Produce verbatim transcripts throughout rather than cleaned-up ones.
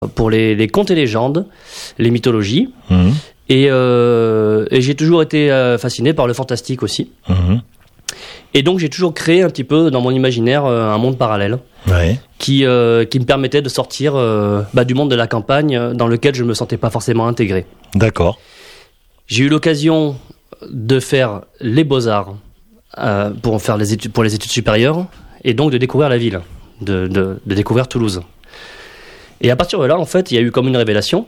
pour les, les contes et légendes, les mythologies. Mmh. Et, euh, et j'ai toujours été euh, fasciné par le fantastique aussi. Mmh. Et donc j'ai toujours créé un petit peu dans mon imaginaire euh, un monde parallèle Ouais. qui, euh, qui me permettait de sortir euh, bah, du monde de la campagne euh, dans lequel je ne me sentais pas forcément intégré. D'accord. J'ai eu l'occasion de faire les beaux-arts euh, pour, faire les études, pour les études supérieures et donc de découvrir la ville, de, de, de découvrir Toulouse. Et à partir de là, en fait, il y a eu comme une révélation.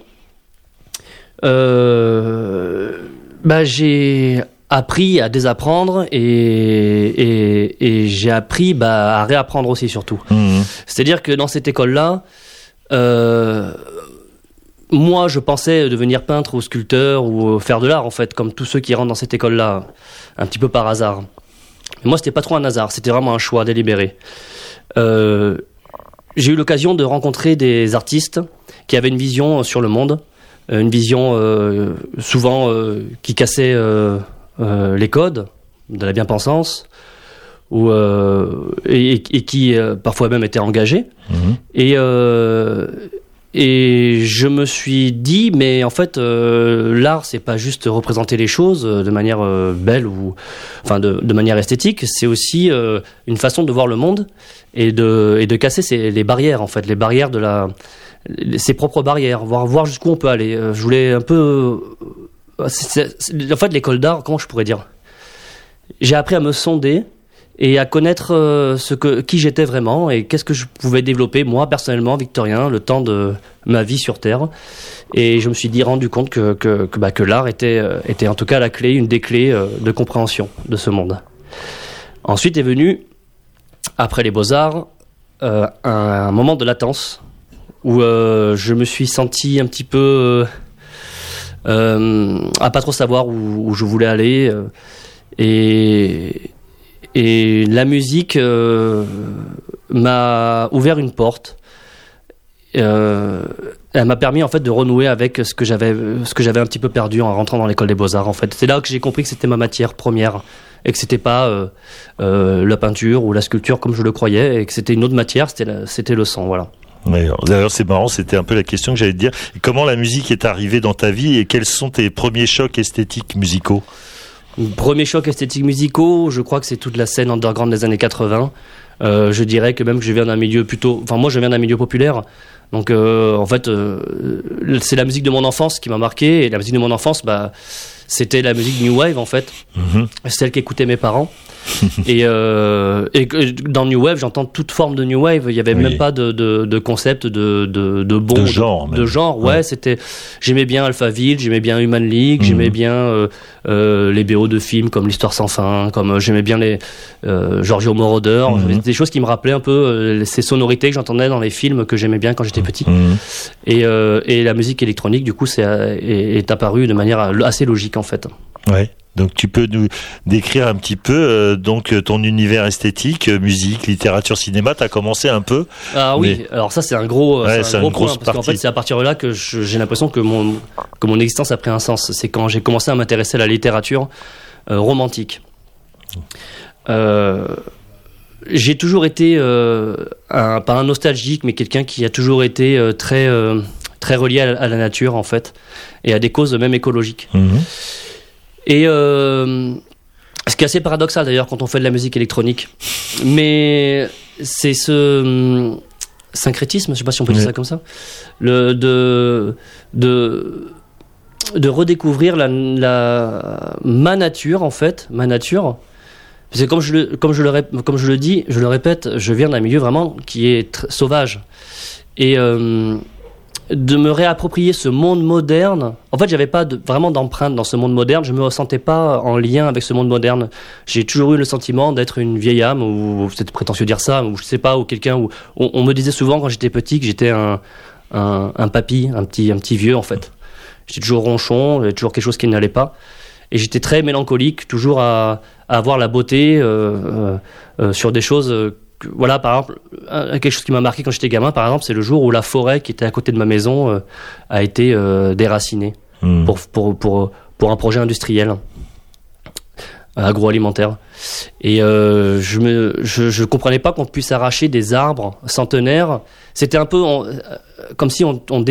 Euh, bah, j'ai appris à désapprendre et, et, et j'ai appris bah, à réapprendre aussi surtout. Mmh. C'est-à-dire que dans cette école-là, euh, moi je pensais devenir peintre ou sculpteur ou faire de l'art en fait, comme tous ceux qui rentrent dans cette école-là, un petit peu par hasard. Mais moi c'était pas trop un hasard, c'était vraiment un choix délibéré. Euh, j'ai eu l'occasion de rencontrer des artistes qui avaient une vision sur le monde, une vision euh, souvent euh, qui cassait euh, euh, les codes de la bien-pensance ou, euh, et, et qui euh, parfois même étaient engagés. Mmh. Et, euh, et je me suis dit, mais en fait, euh, l'art, c'est pas juste représenter les choses de manière euh, belle ou enfin de, de manière esthétique, c'est aussi euh, une façon de voir le monde et de, et de casser ces, les barrières, en fait, les barrières de la ses propres barrières, voir, voir jusqu'où on peut aller. Je voulais un peu... C'est, c'est, en fait, l'école d'art, comment je pourrais dire ? J'ai appris à me sonder et à connaître euh, ce que, qui j'étais vraiment et qu'est-ce que je pouvais développer, moi, personnellement, Victorien, le temps de ma vie sur Terre. Et je me suis dit, rendu compte que, que, que, bah, que l'art était, euh, était en tout cas la clé, une des clés euh, de compréhension de ce monde. Ensuite est venu, après les Beaux-Arts, euh, un, un moment de latence où euh, je me suis senti un petit peu euh, euh, à pas trop savoir où, où je voulais aller euh, et, et la musique euh, m'a ouvert une porte. Euh, elle m'a permis en fait de renouer avec ce que j'avais ce que j'avais un petit peu perdu en rentrant dans l'école des Beaux-Arts en fait. C'est là que j'ai compris que c'était ma matière première et que c'était pas euh, euh, la peinture ou la sculpture comme je le croyais et que c'était une autre matière, c'était la, c'était le son, voilà. D'ailleurs, c'est marrant, c'était un peu la question que j'allais te dire. Comment la musique est arrivée dans ta vie et quels sont tes premiers chocs esthétiques musicaux ? Premiers chocs esthétiques musicaux, je crois que c'est toute la scène underground des années quatre-vingts. Euh, je dirais que même que je viens d'un milieu plutôt... Enfin, moi, je viens d'un milieu populaire. Donc, euh, en fait, euh, c'est la musique de mon enfance qui m'a marqué. Et la musique de mon enfance, bah, c'était la musique New Wave, en fait. Mm-hmm. Celle qu'écoutaient mes parents. et, euh, et dans New Wave, j'entends toute forme de New Wave. Il y avait oui. même pas de, de, de concept de, de, de bon de genre. De, de genre, ouais, ouais. C'était. J'aimais bien Alphaville, j'aimais bien Human League, mmh. j'aimais bien euh, euh, les B O de films comme L'Histoire sans fin, comme euh, j'aimais bien les euh, Giorgio Moroder. Mmh. Des choses qui me rappelaient un peu euh, ces sonorités que j'entendais dans les films que j'aimais bien quand j'étais petit. Mmh. Et, euh, et la musique électronique, du coup, c'est est, est apparue de manière assez logique en fait. Ouais. Donc tu peux nous décrire un petit peu euh, donc ton univers esthétique, musique, littérature, cinéma. T'as commencé un peu. Ah oui. Mais... Alors ça c'est un gros, ouais, c'est un c'est gros une point grosse parce partie. qu'en fait c'est à partir de là que je, j'ai l'impression que mon que mon existence a pris un sens. C'est quand j'ai commencé à m'intéresser à la littérature euh, romantique. Euh, j'ai toujours été euh, un, pas un nostalgique, mais quelqu'un qui a toujours été euh, très euh, très relié à, à la nature en fait et à des causes même écologiques. Mmh. Et euh, ce qui est assez paradoxal d'ailleurs quand on fait de la musique électronique, mais c'est ce euh, syncrétisme, je ne sais pas si on peut dire oui. ça comme ça, le, de, de, de redécouvrir la, la, ma nature en fait, ma nature. Parce que comme je, le, comme, je le, comme je le dis, je le répète, je viens d'un milieu vraiment qui est tr- sauvage. Et... Euh, de me réapproprier ce monde moderne. En fait, j'avais pas de, vraiment d'empreinte dans ce monde moderne. Je me ressentais pas en lien avec ce monde moderne. J'ai toujours eu le sentiment d'être une vieille âme, ou c'est prétentieux de dire ça, ou je sais pas, ou quelqu'un où on, on me disait souvent quand j'étais petit que j'étais un, un, un papy, un petit, un petit vieux en fait. J'étais toujours ronchon, j'avais toujours quelque chose qui n'allait pas, et j'étais très mélancolique, toujours à, à avoir la beauté euh, euh, euh, sur des choses. Euh, Voilà, par exemple, quelque chose qui m'a marqué quand j'étais gamin, par exemple, c'est le jour où la forêt qui était à côté de ma maison euh, a été euh, déracinée mmh. pour, pour, pour, pour un projet industriel. agroalimentaire. Et euh, je me, je, je comprenais pas qu'on puisse arracher des arbres centenaires. C'était un peu on, comme si on, on